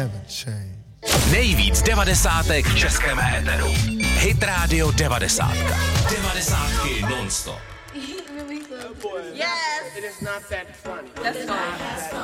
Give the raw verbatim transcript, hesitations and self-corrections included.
Nejvíc devadesátek v českém éteru. Hit Radio devadesát. Devadesátky non-stop. Yes! It is not that funny. That's fine.